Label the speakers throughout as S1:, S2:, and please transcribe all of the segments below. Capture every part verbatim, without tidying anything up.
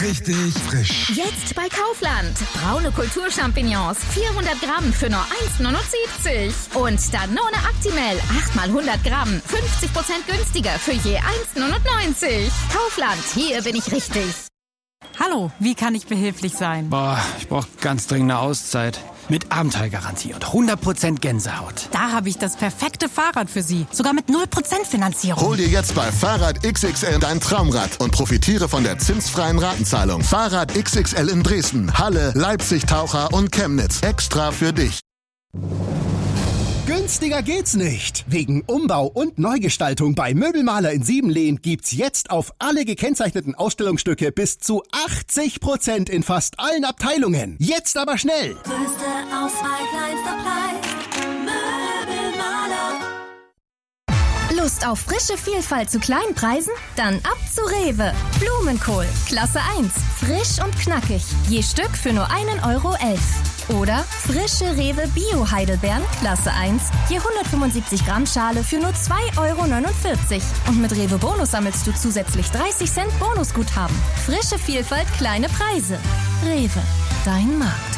S1: richtig frisch.
S2: Jetzt bei Kaufland. Braune Kulturchampignons, vierhundert Gramm für nur eins Komma neunundsiebzig. Und Danone Actimel, acht mal hundert Gramm, fünfzig Prozent günstiger für je eins Komma neunundneunzig. Kaufland, hier bin ich richtig.
S3: Hallo, wie kann ich behilflich sein?
S4: Boah, ich brauche ganz dringend eine Auszeit. Mit Abenteuergarantie und hundert Prozent Gänsehaut.
S3: Da habe ich das perfekte Fahrrad für Sie. Sogar mit null Prozent Finanzierung.
S5: Hol dir jetzt bei Fahrrad X X L dein Traumrad und profitiere von der zinsfreien Ratenzahlung. Fahrrad X X L in Dresden, Halle, Leipzig, Taucher und Chemnitz. Extra für dich.
S6: Günstiger geht's nicht. Wegen Umbau und Neugestaltung bei Möbelmaler in Siebenlehn gibt's jetzt auf alle gekennzeichneten Ausstellungsstücke bis zu achtzig Prozent in fast allen Abteilungen. Jetzt aber schnell!
S7: Größte Auswahl, kleinster Preis. Möbelmaler.
S2: Lust auf frische Vielfalt zu kleinen Preisen? Dann ab zu Rewe. Blumenkohl, Klasse eins. Frisch und knackig. Je Stück für nur einen Euro elf. Oder frische Rewe Bio-Heidelbeeren, Klasse eins, je hundertfünfundsiebzig Gramm Schale für nur zwei Euro neunundvierzig. Und mit Rewe Bonus sammelst du zusätzlich dreißig Cent Bonusguthaben. Frische Vielfalt, kleine Preise. Rewe, dein Markt.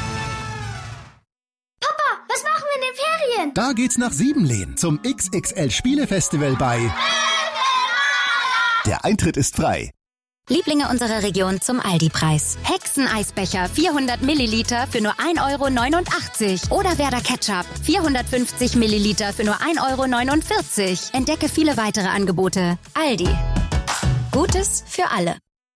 S8: Papa, was machen wir in den Ferien?
S6: Da geht's nach Siebenlehn zum X X L Spielefestival bei... Der Eintritt ist frei.
S9: Lieblinge unserer Region zum Aldi-Preis. Hexeneisbecher vierhundert Milliliter für nur ein Euro neunundachtzig. Oder Werder Ketchup vierhundertfünfzig Milliliter für nur ein Euro neunundvierzig. Entdecke viele weitere Angebote. Aldi. Gutes für alle.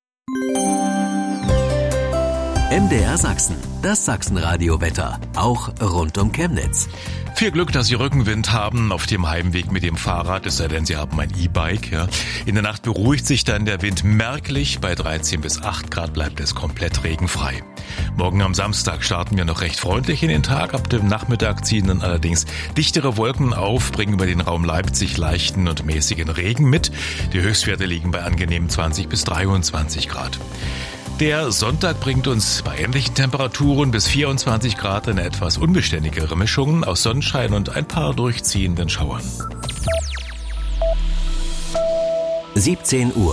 S10: M D R Sachsen, das Sachsenradio-Wetter, auch rund um Chemnitz.
S11: Viel Glück, dass Sie Rückenwind haben auf dem Heimweg mit dem Fahrrad, es sei denn, Sie haben ein E-Bike. Ja. In der Nacht beruhigt sich dann der Wind merklich. Bei dreizehn bis acht Grad bleibt es komplett regenfrei. Morgen am Samstag starten wir noch recht freundlich in den Tag. Ab dem Nachmittag ziehen dann allerdings dichtere Wolken auf, bringen über den Raum Leipzig leichten und mäßigen Regen mit. Die Höchstwerte liegen bei angenehmen zwanzig bis dreiundzwanzig Grad. Der Sonntag bringt uns bei ähnlichen Temperaturen bis vierundzwanzig Grad eine etwas unbeständigere Mischung aus Sonnenschein und ein paar durchziehenden Schauern.
S10: siebzehn Uhr.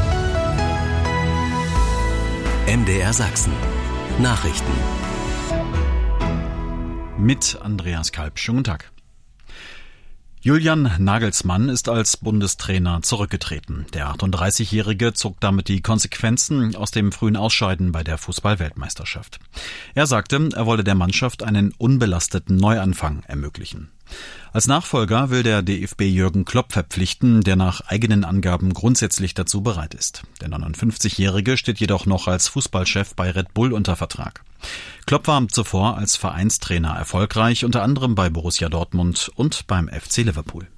S10: M D R Sachsen. Nachrichten.
S12: Mit Andreas Kalb. Schönen guten Tag. Julian Nagelsmann ist als Bundestrainer zurückgetreten. Der achtunddreißigjährige zog damit die Konsequenzen aus dem frühen Ausscheiden bei der Fußball-Weltmeisterschaft. Er sagte, er wolle der Mannschaft einen unbelasteten Neuanfang ermöglichen. Als Nachfolger will der D F B Jürgen Klopp verpflichten, der nach eigenen Angaben grundsätzlich dazu bereit ist. Der neunundfünfzigjährige steht jedoch noch als Fußballchef bei Red Bull unter Vertrag. Klopp war zuvor als Vereinstrainer erfolgreich, unter anderem bei Borussia Dortmund und beim F C Liverpool.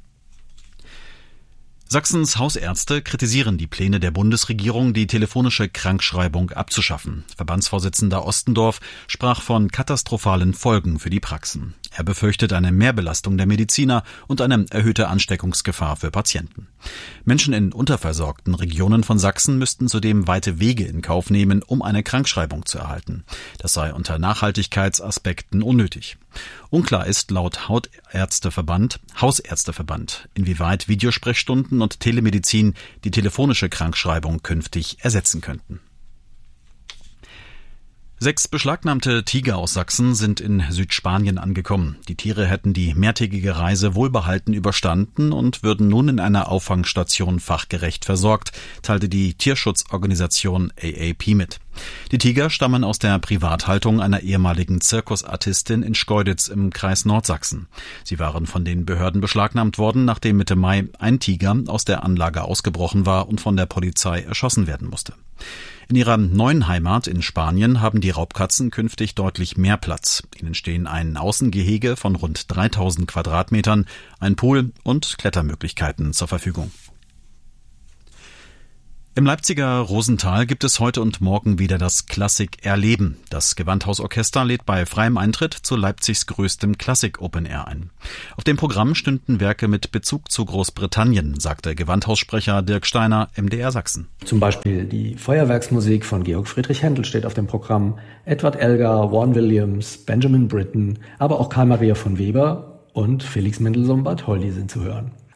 S12: Sachsens Hausärzte kritisieren die Pläne der Bundesregierung, die telefonische Krankschreibung abzuschaffen. Verbandsvorsitzender Ostendorf sprach von katastrophalen Folgen für die Praxen. Er befürchtet eine Mehrbelastung der Mediziner und eine erhöhte Ansteckungsgefahr für Patienten. Menschen in unterversorgten Regionen von Sachsen müssten zudem weite Wege in Kauf nehmen, um eine Krankschreibung zu erhalten. Das sei unter Nachhaltigkeitsaspekten unnötig. Unklar ist laut Hausärzteverband, Hausärzteverband, inwieweit Videosprechstunden und Telemedizin die telefonische Krankschreibung künftig ersetzen könnten. Sechs beschlagnahmte Tiger aus Sachsen sind in Südspanien angekommen. Die Tiere hätten die mehrtägige Reise wohlbehalten überstanden und würden nun in einer Auffangstation fachgerecht versorgt, teilte die Tierschutzorganisation A A P mit. Die Tiger stammen aus der Privathaltung einer ehemaligen Zirkusartistin in Schkeuditz im Kreis Nordsachsen. Sie waren von den Behörden beschlagnahmt worden, nachdem Mitte Mai ein Tiger aus der Anlage ausgebrochen war und von der Polizei erschossen werden musste. In ihrer neuen Heimat in Spanien haben die Raubkatzen künftig deutlich mehr Platz. Ihnen stehen ein Außengehege von rund dreitausend Quadratmetern, ein Pool und Klettermöglichkeiten zur Verfügung. Im Leipziger Rosental gibt es heute und morgen wieder das Klassik-Erleben. Das Gewandhausorchester lädt bei freiem Eintritt zu Leipzigs größtem Klassik-Open-Air ein. Auf dem Programm stünden Werke mit Bezug zu Großbritannien, sagte Gewandhaussprecher Dirk Steiner, M D R Sachsen.
S13: Zum Beispiel die Feuerwerksmusik von Georg Friedrich Händel steht auf dem Programm, Edward Elgar, Vaughan Williams, Benjamin Britten, aber auch Karl Maria von Weber und Felix Mendelssohn Bartholdy sind zu hören.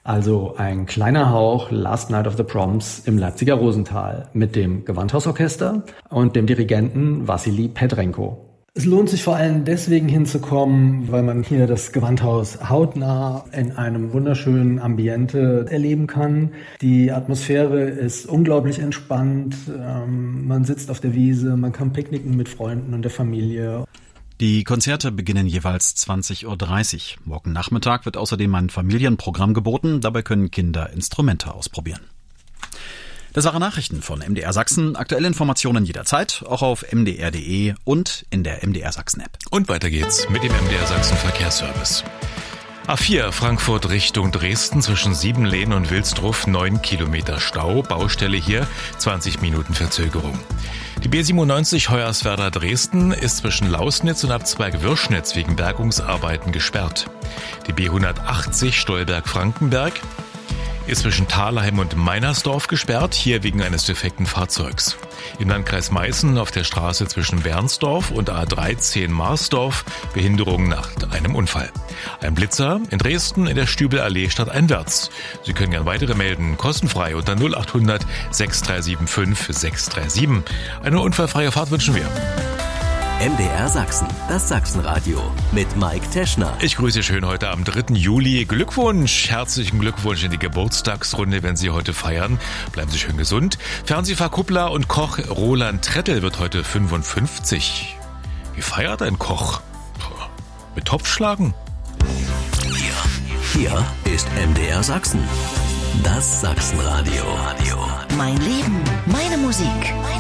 S13: Also ein kleiner Hauch Last Night of the Proms im Leipziger Rosenthal mit dem Gewandhausorchester und dem Dirigenten Wassili Petrenko. Es lohnt sich vor allem deswegen hinzukommen, weil man hier das Gewandhaus hautnah in einem wunderschönen Ambiente erleben kann. Die Atmosphäre ist unglaublich entspannt. Man sitzt auf der Wiese, man kann picknicken mit Freunden und der Familie.
S12: Die Konzerte beginnen jeweils zwanzig Uhr dreißig. Morgen Nachmittag wird außerdem ein Familienprogramm geboten. Dabei können Kinder Instrumente ausprobieren. Das waren Nachrichten von M D R Sachsen. Aktuelle Informationen jederzeit, auch auf m d r punkt d e und in der M D R Sachsen App.
S11: Und weiter geht's mit dem M D R Sachsen Verkehrsservice. A vier Frankfurt Richtung Dresden zwischen Siebenlehn und Wilsdruff, neun Kilometer Stau. Baustelle hier, zwanzig Minuten Verzögerung. Die B siebenundneunzig Hoyerswerda Dresden ist zwischen Lausnitz und Abzweig-Würschnitz wegen Bergungsarbeiten gesperrt. Die B hundertachtzig Stolberg-Frankenberg ist zwischen Thalheim und Meinersdorf gesperrt, hier wegen eines defekten Fahrzeugs. Im Landkreis Meißen auf der Straße zwischen Bernsdorf und A dreizehn Marsdorf Behinderung nach einem Unfall. Ein Blitzer in Dresden in der Stübelallee stadteinwärts. Sie können gern weitere melden, kostenfrei unter null acht hundert sechs drei sieben fünf sechs drei sieben. Eine unfallfreie Fahrt wünschen wir.
S10: M D R Sachsen, das Sachsenradio mit Mike Teschner.
S11: Ich grüße schön heute am dritten Juli. Glückwunsch, herzlichen Glückwunsch in die Geburtstagsrunde, wenn Sie heute feiern. Bleiben Sie schön gesund. Fernsehverkuppler und Koch Roland Trettel wird heute fünfundfünfzig. Wie feiert ein Koch? Mit Topfschlagen?
S10: Hier, hier ist M D R Sachsen, das Sachsenradio.
S1: Mein Leben, meine Musik.